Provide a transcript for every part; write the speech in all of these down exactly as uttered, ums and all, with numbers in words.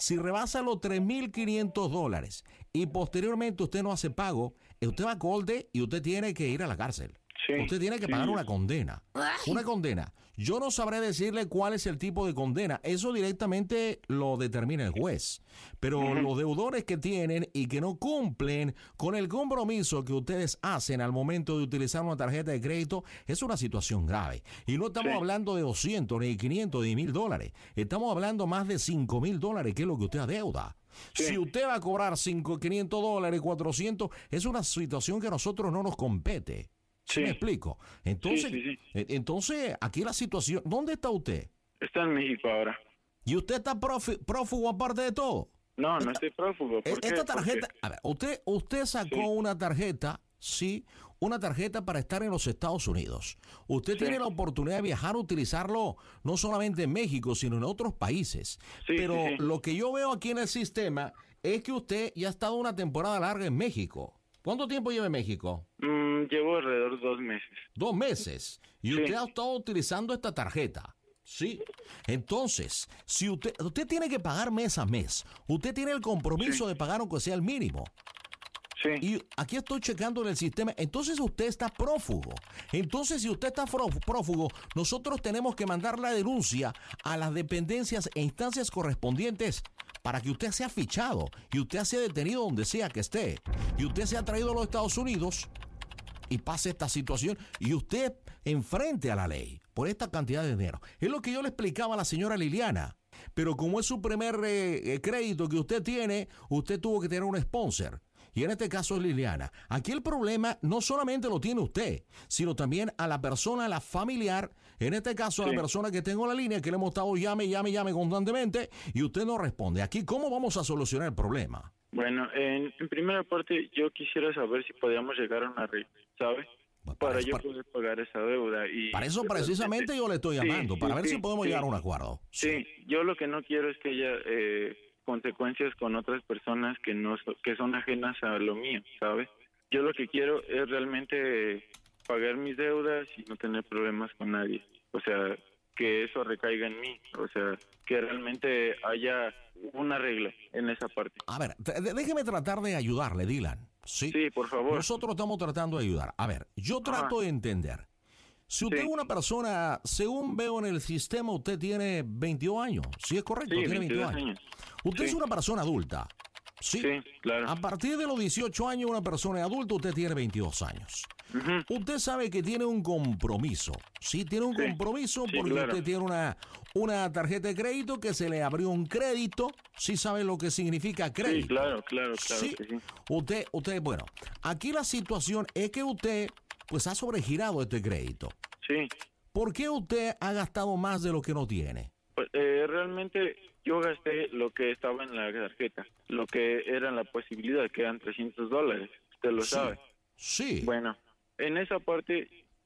Si rebasa los tres mil quinientos dólares y posteriormente usted no hace pago, usted va a corte y usted tiene que ir a la cárcel. Sí, Usted tiene que sí. pagar una condena. Una condena. Yo no sabré decirle cuál es el tipo de condena. Eso directamente lo determina el juez. Pero Ujú. los deudores que tienen y que no cumplen con el compromiso que ustedes hacen al momento de utilizar una tarjeta de crédito es una situación grave. Y no estamos Sí. hablando de doscientos, ni quinientos, ni mil dólares. Estamos hablando más de cinco mil dólares, que es lo que usted adeuda. Sí. Si usted va a cobrar cinco, quinientos dólares, cuatrocientos, es una situación que a nosotros no nos compete. ¿Sí Sí. me explico? Entonces, Sí, sí, sí. eh, entonces aquí la situación, ¿dónde está usted? Está en México ahora. ¿Y usted está profi- prófugo aparte de todo? No, no Esta- estoy prófugo. E- ¿Por qué? Esta tarjeta, Porque- a ver, usted, usted sacó Sí. una tarjeta, sí, una tarjeta para estar en los Estados Unidos. Usted Sí. tiene la oportunidad de viajar, utilizarlo no solamente en México, sino en otros países. Sí, Pero sí, sí. lo que yo veo aquí en el sistema es que usted ya ha estado una temporada larga en México. ¿Cuánto tiempo lleva en México? Mm, llevo alrededor de dos meses. Dos meses. Y Sí. usted ha estado utilizando esta tarjeta. Sí. Entonces, si usted, usted tiene que pagar mes a mes. Usted tiene el compromiso Sí. de pagar aunque sea el mínimo. Sí. Y aquí estoy checando en el sistema. Entonces usted está prófugo. Entonces, si usted está fro- prófugo, nosotros tenemos que mandar la denuncia a las dependencias e instancias correspondientes para que usted sea fichado y usted sea detenido donde sea que esté. Y usted sea traído a los Estados Unidos y pase esta situación y usted enfrente a la ley por esta cantidad de dinero. Es lo que yo le explicaba a la señora Liliana. Pero como es su primer eh, eh, crédito que usted tiene, usted tuvo que tener un sponsor. Y en este caso es Liliana. Aquí el problema no solamente lo tiene usted, sino también a la persona, a la familiar, en este caso a Sí. la persona que tengo en la línea, que le hemos estado llame, llame, llame constantemente, y usted no responde. Aquí, ¿cómo vamos a solucionar el problema? Bueno, en, en primera parte yo quisiera saber si podíamos llegar a una red, ¿sabe? Pues Para, para- yo para- poder pagar esa deuda. Y Para eso precisamente yo le estoy Sí, llamando, para sí, ver sí, si podemos sí. llegar a un acuerdo. Sí, yo lo que no quiero es que haya eh, consecuencias con otras personas que no so- que son ajenas a lo mío, ¿sabes? Yo lo que quiero es realmente eh, pagar mis deudas y no tener problemas con nadie. O sea, que eso recaiga en mí. O sea, que realmente haya una regla en esa parte. A ver, t- de- déjeme tratar de ayudarle, Dylan. Sí, Sí, por favor. Nosotros estamos tratando de ayudar. A ver, yo trato Ajá. de entender. Si usted Sí. es una persona, según veo en el sistema, usted tiene veintidós años. Sí, es correcto, Sí, tiene veintidós veintidós años. años. Usted Sí. es una persona adulta. Sí. Sí, claro. A partir de los dieciocho años, una persona adulta, usted tiene veintidós años. Ujú. Usted sabe que tiene un compromiso. Sí, tiene un Sí. compromiso Sí, porque claro. usted tiene una, una tarjeta de crédito que se le abrió un crédito. Sí sabe lo que significa crédito. Sí, claro, claro, claro Sí. que sí. Usted, usted, bueno, aquí la situación es que usted, pues, ha sobregirado este crédito. Sí. ¿Por qué usted ha gastado más de lo que no tiene? Pues, eh, realmente yo gasté lo que estaba en la tarjeta, lo que era la posibilidad, que eran trescientos dólares, usted lo Sí. sabe. Sí. Bueno, en esa parte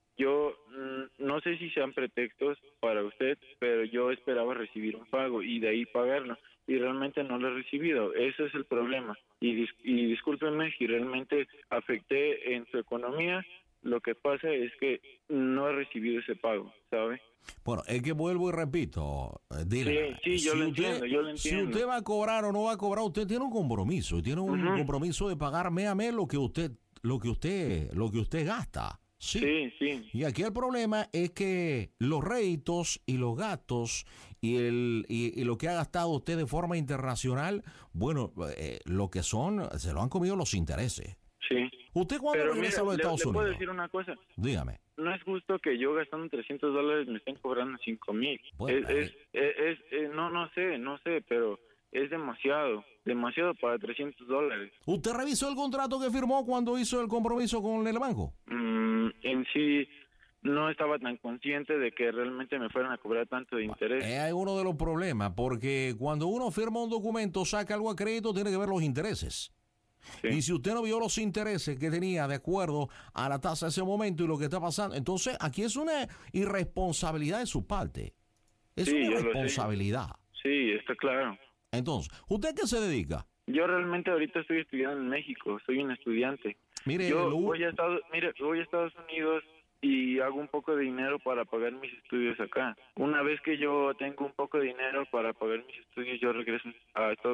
yo mm, no sé si sean pretextos para usted, pero yo esperaba recibir un pago y de ahí pagarlo, y realmente no lo he recibido. Ese es el problema. Y, dis- y discúlpeme si realmente afecté en su economía. Lo que pasa es que no he recibido ese pago, ¿sabe? Bueno, es que vuelvo y repito, eh, Dylan, Sí, sí, yo lo entiendo, yo lo Si entiendo. usted va a cobrar o no va a cobrar, usted tiene un compromiso, y tiene un Ujú. compromiso de pagar mes a mes lo que usted, lo que usted, lo que usted gasta. Sí. Sí, sí. Y aquí el problema es que los réditos y los gastos y el y, y lo que ha gastado usted de forma internacional, bueno, eh, lo que son, se lo han comido los intereses. Sí. ¿Usted cuándo Pero regresa mira, a los le, Estados le puedo Unidos? decir una cosa. Dígame. No es justo que yo gastando trescientos dólares me estén cobrando cinco mil. Bueno, es, es, es, es- eh, no, no sé, no sé, pero es demasiado, demasiado para trescientos dólares. ¿Usted revisó el contrato que firmó cuando hizo el compromiso con el banco? Mm, en sí, no estaba tan consciente de que realmente me fueran a cobrar tanto de interés. Es uno de los problemas, porque cuando uno firma un documento, saca algo a crédito, tiene que ver los intereses. Sí. Y si usted no vio los intereses que tenía de acuerdo a la tasa de ese momento y lo que está pasando, entonces aquí es una irresponsabilidad de su parte. Es Sí, una yo lo sé. irresponsabilidad. Sí, está claro. Entonces, ¿usted qué se dedica? Yo realmente ahorita estoy estudiando en México, soy un estudiante. Mire, yo lo- voy a Estados, mire, voy a Estados Unidos y hago un poco de dinero para pagar mis estudios acá. Una vez que yo tengo un poco de dinero para pagar mis estudios, yo regreso a Estados